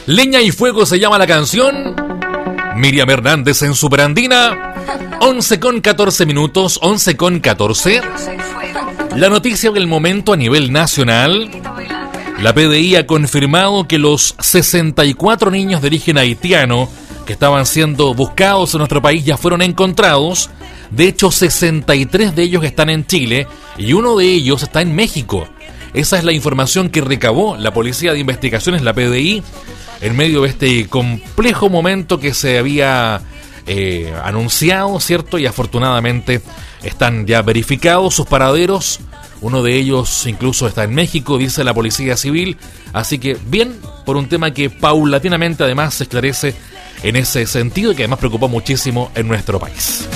Leña y Fuego se llama la canción. Miriam Hernández en Superandina. 11:14, 11:14. La noticia del momento a nivel nacional. La PDI ha confirmado que los 64 niños de origen haitiano que estaban siendo buscados en nuestro país ya fueron encontrados. De hecho, 63 de ellos están en Chile y uno de ellos está en México. Esa es la información que recabó la Policía de Investigaciones, la PDI, en medio de este complejo momento que se había anunciado, ¿cierto? Y afortunadamente están ya verificados sus paraderos. Uno de ellos incluso está en México, dice la Policía Civil. Así que bien, por un tema que paulatinamente además se esclarece en ese sentido y que además preocupó muchísimo en nuestro país.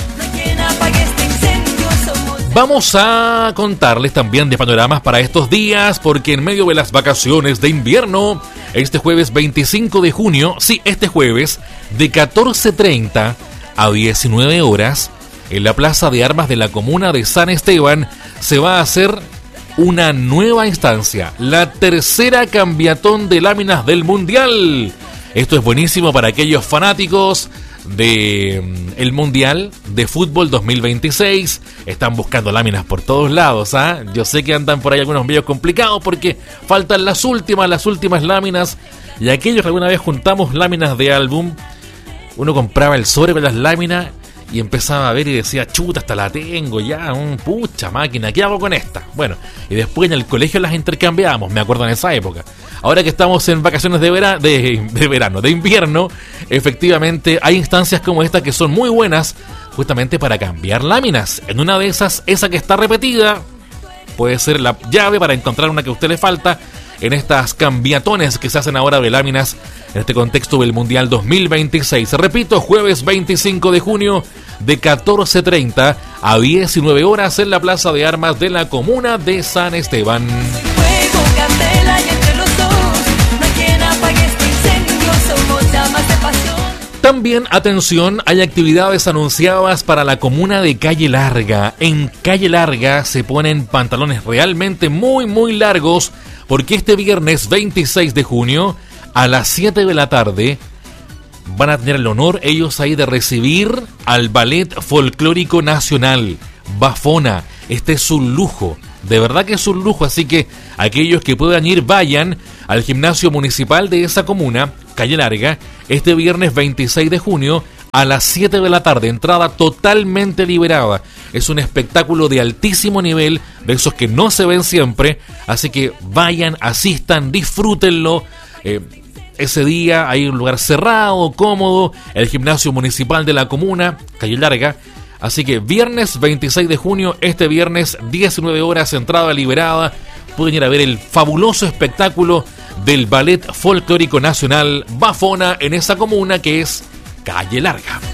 Vamos a contarles también de panoramas para estos días, porque en medio de las vacaciones de invierno, este jueves 25 de junio, sí, este jueves, de 14:30 a 19 horas, en la Plaza de Armas de la Comuna de San Esteban, se va a hacer una nueva instancia, la tercera cambiatón de láminas del Mundial. Esto es buenísimo para aquellos fanáticos de el Mundial de Fútbol 2026. Están buscando láminas por todos lados, ¿ah? Yo sé que andan por ahí algunos medios complicados porque faltan las últimas láminas. Y aquellos que alguna vez juntamos láminas de álbum, uno compraba el sobre con las láminas y empezaba a ver y decía, chuta, hasta la tengo ya, pucha máquina, ¿qué hago con esta? Bueno, y después en el colegio las intercambiábamos, me acuerdo en esa época. Ahora que estamos en vacaciones de invierno, efectivamente hay instancias como esta que son muy buenas justamente para cambiar láminas. En una de esas, esa que está repetida, puede ser la llave para encontrar una que a usted le falta en estas cambiatones que se hacen ahora de láminas en este contexto del Mundial 2026. Repito, jueves 25 de junio de 14:30 a 19 horas en la Plaza de Armas de la Comuna de San Esteban. También, atención, hay actividades anunciadas para la comuna de Calle Larga. En Calle Larga se ponen pantalones realmente muy, muy largos, porque este viernes 26 de junio a las 7 de la tarde van a tener el honor ellos ahí de recibir al Ballet Folclórico Nacional, Bafona. Este es un lujo, de verdad que es un lujo, así que aquellos que puedan ir, vayan al gimnasio municipal de esa comuna, Calle Larga, este viernes 26 de junio a las 7 de la tarde, entrada totalmente liberada. Es un espectáculo de altísimo nivel, de esos que no se ven siempre, así que vayan, asistan, disfrútenlo. Ese día hay un lugar cerrado, cómodo, el gimnasio municipal de la comuna, Calle Larga. Así que viernes 26 de junio, este viernes 19 horas, entrada liberada. Pueden ir a ver el fabuloso espectáculo del Ballet Folclórico Nacional Bafona en esa comuna que es Calle Larga.